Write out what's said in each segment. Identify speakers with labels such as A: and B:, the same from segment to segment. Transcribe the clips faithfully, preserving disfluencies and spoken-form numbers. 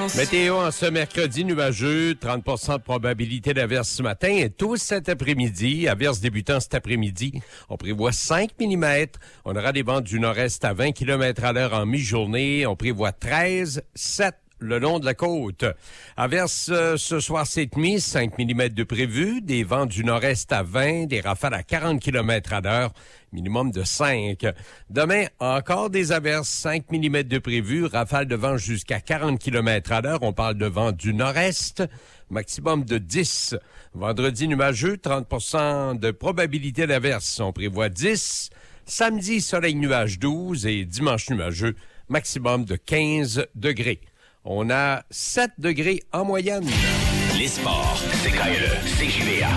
A: vacances.
B: Météo en ce mercredi nuageux, trente pour cent de probabilité d'averse ce matin et tout cet après-midi. Averse débutant cet après-midi. On prévoit cinq millimètres. On aura des vents du nord-est à vingt kilomètres à l'heure en mi-journée. On prévoit treize, sept le long de la côte. Averse euh, ce soir cette nuit, cinq millimètres de prévu, des vents du nord-est à vingt, des rafales à quarante kilomètres à l'heure, minimum de cinq. Demain, encore des averses, cinq millimètres de prévu, rafales de vent jusqu'à quarante kilomètres à l'heure, on parle de vent du nord-est, maximum de dix. Vendredi nuageux, trente pour cent de probabilité d'averse, on prévoit dix. Samedi, soleil nuage douze et dimanche nuageux, maximum de quinze degrés. On a sept degrés en moyenne.
C: Les sports, c'est K L E, C J V A.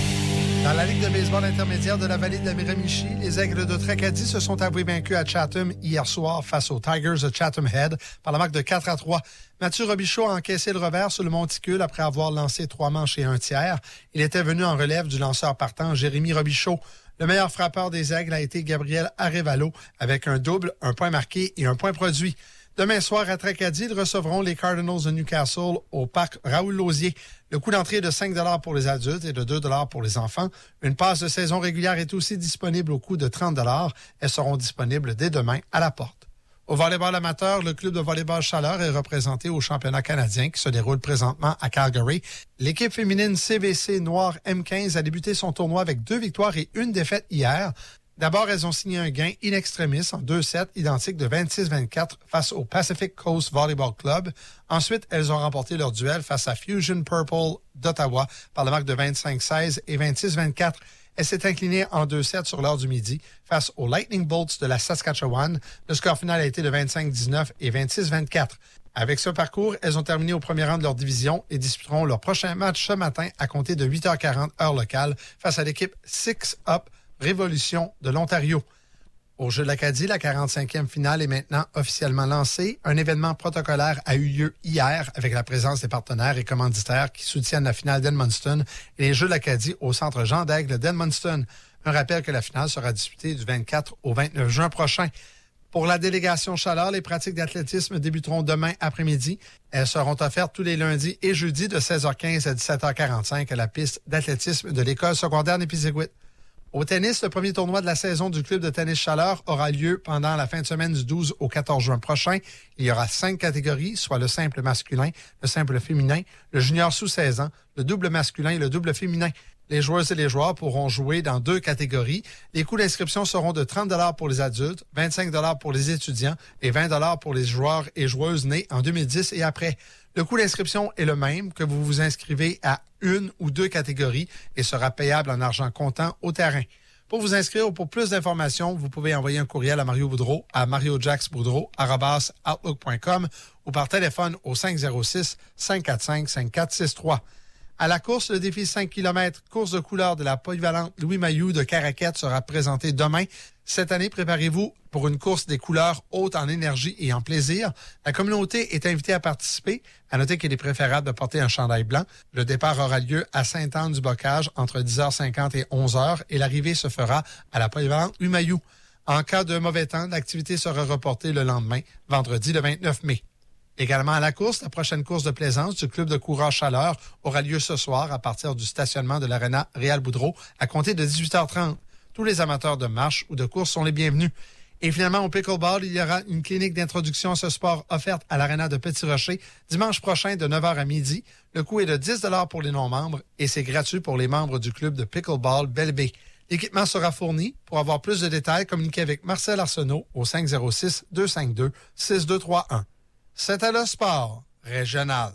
D: Dans la Ligue de baseball intermédiaire de la vallée de la Miramichi, les Aigles de Tracadie se sont avoués vaincus à Chatham hier soir face aux Tigers de Chatham Head par la marque de quatre à trois. Mathieu Robichaud a encaissé le revers sur le monticule après avoir lancé trois manches et un tiers. Il était venu en relève du lanceur partant Jérémy Robichaud. Le meilleur frappeur des Aigles a été Gabriel Arevalo avec un double, un point marqué et un point produit. Demain soir, à Tracadie, ils recevront les Cardinals de Newcastle au parc Raoul-Lausier. Le coût d'entrée est de cinq dollars pour les adultes et de deux dollars pour les enfants. Une passe de saison régulière est aussi disponible au coût de trente dollars. Elles seront disponibles dès demain à la porte. Au volleyball amateur, le club de volleyball Chaleur est représenté au championnat canadien qui se déroule présentement à Calgary. L'équipe féminine C V C Noir M quinze a débuté son tournoi avec deux victoires et une défaite hier. D'abord, elles ont signé un gain in extremis en deux sets identiques de vingt-six vingt-quatre face au Pacific Coast Volleyball Club. Ensuite, elles ont remporté leur duel face à Fusion Purple d'Ottawa par la marque de vingt-cinq seize et vingt-six vingt-quatre. Elle s'est inclinée en deux sets sur l'heure du midi face aux Lightning Bolts de la Saskatchewan. Le score final a été de vingt-cinq dix-neuf et vingt-six vingt-quatre. Avec ce parcours, elles ont terminé au premier rang de leur division et disputeront leur prochain match ce matin à compter de huit heures quarante heure locale face à l'équipe Six Up Révolution de l'Ontario. Au Jeu de l'Acadie, la quarante-cinquième finale est maintenant officiellement lancée. Un événement protocolaire a eu lieu hier avec la présence des partenaires et commanditaires qui soutiennent la finale d'Edmundston et les Jeux de l'Acadie au Centre Jean d'Aigle d'Edmundston. Un rappel que la finale sera disputée du vingt-quatre au vingt-neuf juin prochain. Pour la délégation Chaleur, les pratiques d'athlétisme débuteront demain après-midi. Elles seront offertes tous les lundis et jeudis de seize heures quinze à dix-sept heures quarante-cinq à la piste d'athlétisme de l'école secondaire Népisiguit. Au tennis, le premier tournoi de la saison du club de tennis Chaleur aura lieu pendant la fin de semaine du douze au quatorze juin prochain. Il y aura cinq catégories, soit le simple masculin, le simple féminin, le junior sous seize ans, le double masculin et le double féminin. Les joueuses et les joueurs pourront jouer dans deux catégories. Les coûts d'inscription seront de trente dollars pour les adultes, vingt-cinq dollars pour les étudiants et vingt dollars pour les joueurs et joueuses nés en deux mille dix et après. Le coût d'inscription est le même que vous vous inscrivez à une ou deux catégories et sera payable en argent comptant au terrain. Pour vous inscrire ou pour plus d'informations, vous pouvez envoyer un courriel à Mario Boudreau à mariojacksboudreau arobase outlook point com ou par téléphone au cinq zéro six, cinq quatre cinq, cinq quatre six trois. À la course, le défi cinq kilomètres course de couleur de la polyvalente Louis Mailloux de Caraquette sera présenté demain. Cette année, préparez-vous pour une course des couleurs hautes en énergie et en plaisir. La communauté est invitée à participer. À noter qu'il est préférable de porter un chandail blanc. Le départ aura lieu à Sainte-Anne-du-Bocage entre dix heures cinquante et onze heures et l'arrivée se fera à la polyvalente Louis Mailloux. En cas de mauvais temps, l'activité sera reportée le lendemain, vendredi le vingt-neuf mai. Également à la course, la prochaine course de plaisance du club de coureur Chaleur aura lieu ce soir à partir du stationnement de l'Arena Réal Boudreau à compter de dix-huit heures trente. Tous les amateurs de marche ou de course sont les bienvenus. Et finalement, au pickleball, il y aura une clinique d'introduction à ce sport offerte à l'Arena de Petit-Rocher dimanche prochain de neuf heures à midi. Le coût est de dix dollars pour les non-membres et c'est gratuit pour les membres du club de pickleball Belle-Baie. L'équipement sera fourni. Pour avoir plus de détails, communiquez avec Marcel Arsenault au cinq zéro six, deux cinq deux, six deux trois un. C'était le sport régional.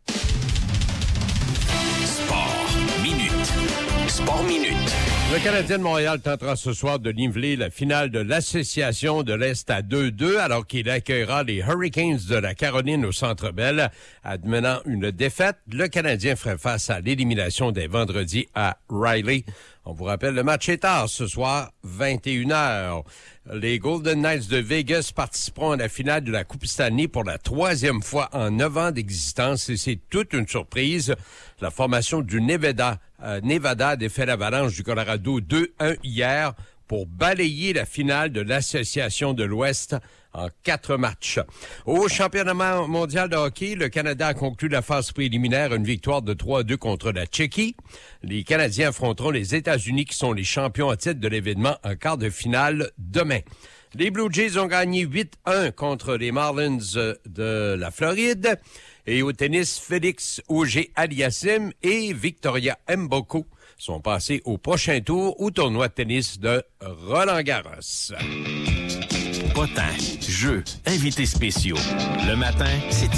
C: Sport minute. Sport minute.
B: Le Canadien de Montréal tentera ce soir de niveler la finale de l'Association de l'Est à deux deux alors qu'il accueillera les Hurricanes de la Caroline au Centre Bell. Admenant une défaite, le Canadien ferait face à l'élimination dès vendredi à Riley. On vous rappelle, le match est tard ce soir, vingt et une heures. Les Golden Knights de Vegas participeront à la finale de la Coupe Stanley pour la troisième fois en neuf ans d'existence et c'est toute une surprise. La formation du Nevada, euh, Nevada a défait l'Avalanche du Colorado deux un hier pour balayer la finale de l'Association de l'Ouest en quatre matchs. Au championnat mondial de hockey, le Canada a conclu la phase préliminaire, une victoire de trois à deux contre la Tchéquie. Les Canadiens affronteront les États-Unis qui sont les champions à titre de l'événement en quart de finale demain. Les Blue Jays ont gagné huit un contre les Marlins de la Floride. Et au tennis, Félix Auger-Aliassime et Victoria Mboko sont passés au prochain tour au tournoi de tennis de Roland-Garros.
C: Potins, jeux, invités spéciaux. Le matin, c'est